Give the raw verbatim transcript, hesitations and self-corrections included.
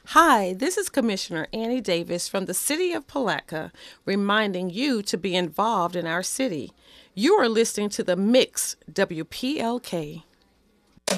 Hi, this is Commissioner Annie Davis from the City of Palatka, reminding you to be involved in our city. You are listening to the Mix W P L K.